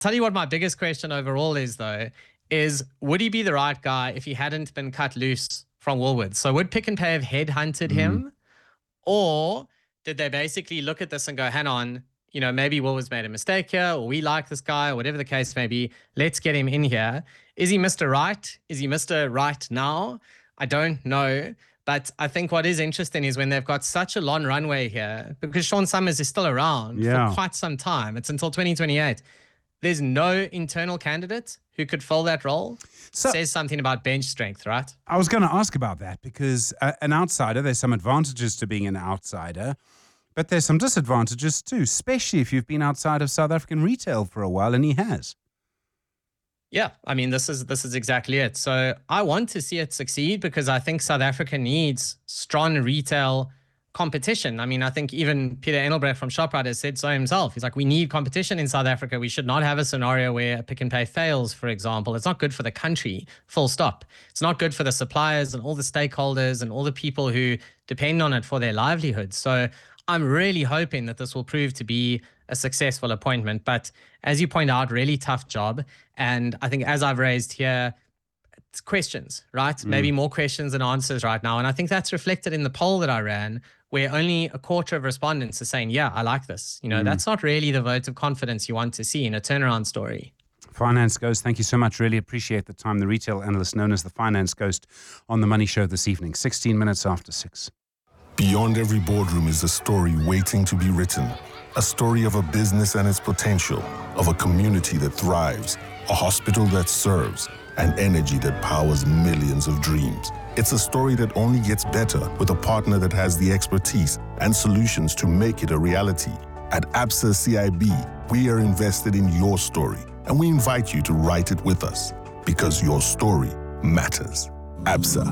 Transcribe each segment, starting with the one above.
Tell you what my biggest question overall is, though, is would he be the right guy if he hadn't been cut loose from Woolworths? So would Pick n Pay have headhunted him? Or did they basically look at this and go, hang on, maybe Woolworths made a mistake here, or we like this guy, or whatever the case may be. Let's get him in here. Is he Mr. Right? Is he Mr. Right now? I don't know. But I think what is interesting is when they've got such a long runway here, because Sean Summers is still around for quite some time. It's until 2028. There's no internal candidate who could fill that role. So, says something about bench strength, right? I was going to ask about that because an outsider, there's some advantages to being an outsider, but there's some disadvantages too, especially if you've been outside of South African retail for a while, and he has. Yeah, I mean, this is exactly it. So I want to see it succeed because I think South Africa needs strong retail competition. I mean, I think even Peter Engelbrecht from Shoprite has said so himself. He's like, we need competition in South Africa. We should not have a scenario where a Pick n Pay fails, for example. It's not good for the country, full stop. It's not good for the suppliers and all the stakeholders and all the people who depend on it for their livelihoods. So I'm really hoping that this will prove to be a successful appointment. But as you point out, really tough job. And I think as I've raised here, it's questions, right? Maybe more questions than answers right now. And I think that's reflected in the poll that I ran, where only a quarter of respondents are saying, yeah, I like this. That's not really the vote of confidence you want to see in a turnaround story. Finance Ghost, thank you so much. Really appreciate the time. The retail analyst known as the Finance Ghost on The Money Show this evening, 16 minutes after 6. Beyond every boardroom is a story waiting to be written. A story of a business and its potential, of a community that thrives, a hospital that serves, and energy that powers millions of dreams. It's a story that only gets better with a partner that has the expertise and solutions to make it a reality. At Absa CIB, we are invested in your story, and we invite you to write it with us, because your story matters. Absa,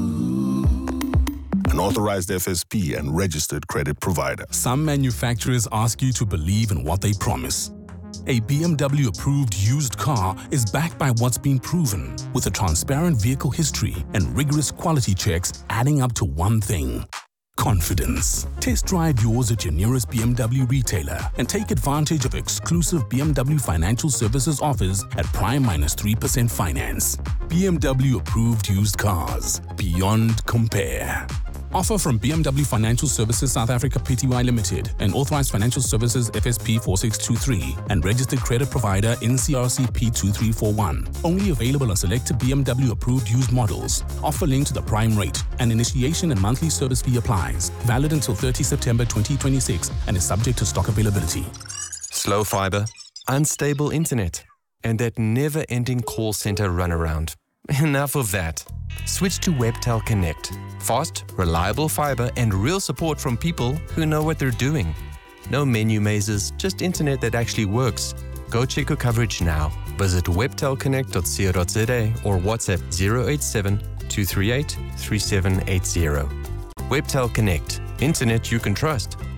an authorized FSP and registered credit provider. Some manufacturers ask you to believe in what they promise. A BMW-approved used car is backed by what's been proven, with a transparent vehicle history and rigorous quality checks adding up to one thing: confidence. Test drive yours at your nearest BMW retailer and take advantage of exclusive BMW Financial Services offers at prime -3% finance. BMW-approved used cars. Beyond compare. Offer from BMW Financial Services South Africa Pty Limited, an authorized financial services FSP 4623 and registered credit provider NCRC P2341. Only available on selected BMW approved used models. Offer linked to the prime rate. An initiation and monthly service fee applies. Valid until 30 September 2026 and is subject to stock availability. Slow fiber, unstable internet, and that never-ending call center runaround. Enough of that. Switch to Webtel Connect. Fast, reliable fiber and real support from people who know what they're doing. No menu mazes, just internet that actually works. Go check your coverage now. Visit webtelconnect.co.za or WhatsApp 087 238 3780. Webtel Connect. Internet you can trust.